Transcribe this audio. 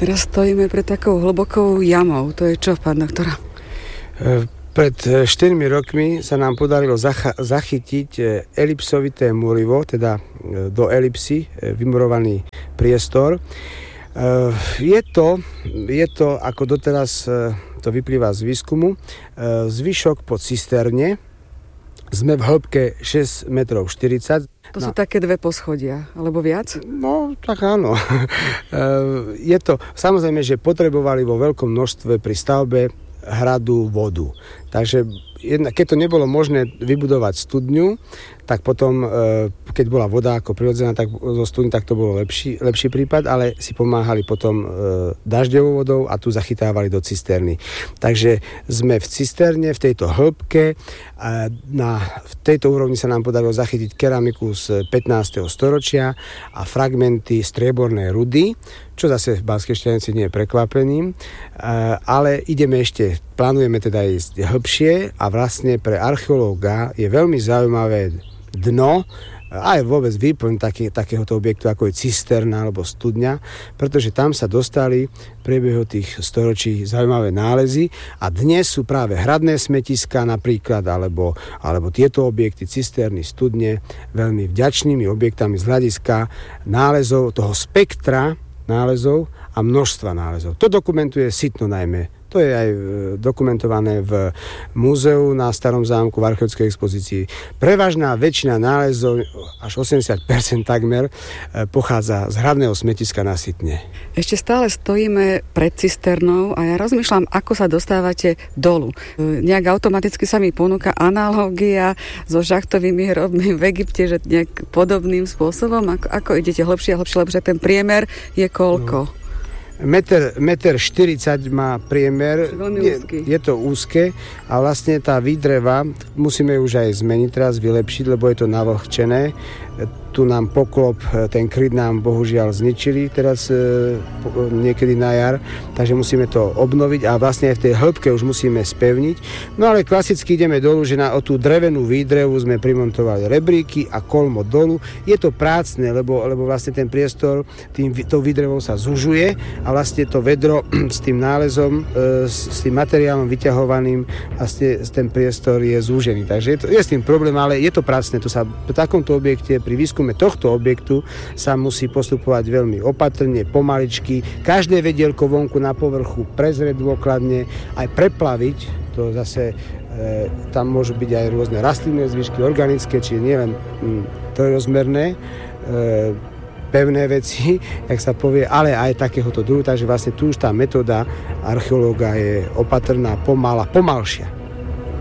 Teraz stojíme pred takou hlbokou jamou. To je čo, pán doktor? Pred 4 rokmi sa nám podarilo zachytiť elipsovité múrivo, teda do elipsy vymurovaný priestor. Je to, ako doteraz to vyplýva z výskumu, zvyšok po cisterne. Sme v hĺbke 6,40 metrov. To sú také 2 poschodia, alebo viac? No, tak áno. Je to, samozrejme, že potrebovali vo veľkom množstve pri stavbe hradu vodu. Takže keď to nebolo možné vybudovať studňu, tak potom, keď bola voda ako prirodzená, tak zo studní, tak to bolo lepší prípad, ale si pomáhali potom dažďovou vodou a tu zachytávali do cisterny. Takže sme v cisterne, v tejto hĺbke. V tejto úrovni sa nám podarilo zachytiť keramiku z 15. storočia a fragmenty striebornej rudy, čo zase v Banskej Štiavnici nie je prekvapením, ale plánujeme teda ísť hĺbšie a vlastne pre archeológa je veľmi zaujímavé dno, aj vôbec výplň takéhoto objektu, ako je cisterna alebo studňa, pretože tam sa dostali v priebehu tých storočí zaujímavé nálezy a dnes sú práve hradné smetiská napríklad, alebo tieto objekty, cisterny, studne, veľmi vďačnými objektami z hľadiska nálezov, toho spektra nálezov a množstva nálezov. To dokumentuje Sitno najmä. To je aj dokumentované v múzeu na Starom zámku v archeologickej expozícii. Prevažná väčšina nálezov, až 80% takmer, pochádza z hradného smetiska na Sitne. Ešte stále stojíme pred cisternou a ja rozmýšľam, ako sa dostávate dolu. Nejak automaticky sa mi ponúka analogia so žachtovými hrobmi v Egypte, že nejak podobným spôsobom, ako idete hlbšie a hlbšie, lebo ten priemer je koľko? Meter 40 má priemer, je to úzke a vlastne tá výdreva, musíme už aj zmeniť teraz, vylepšiť, lebo je to navlhčené. Tu nám poklop, ten kryt nám bohužiaľ zničili teraz niekedy na jar, takže musíme to obnoviť a vlastne aj v tej hĺbke už musíme spevniť. No ale klasicky ideme dolu, že o tú drevenú výdrevu sme primontovali rebríky a kolmo dolu. Je to prácne, lebo vlastne ten priestor tou výdrevou sa zužuje a vlastne to vedro s tým nálezom, s tým materiálom vyťahovaným, vlastne ten priestor je zúžený. Takže je s tým problém, ale je to prácne. To sa v takomto objekte pri výskume tohto objektu sa musí postupovať veľmi opatrne, pomaličky. Každé vedielko vonku na povrchu prezrieť dôkladne, aj preplaviť. To zase tam môžu byť aj rôzne rastlinné zvyšky, organické, čiže nielen trojrozmerné, pevné veci, jak sa povie, ale aj takéhoto druhu. Takže vlastne tu už tá metóda archeológa je opatrná, pomalšia.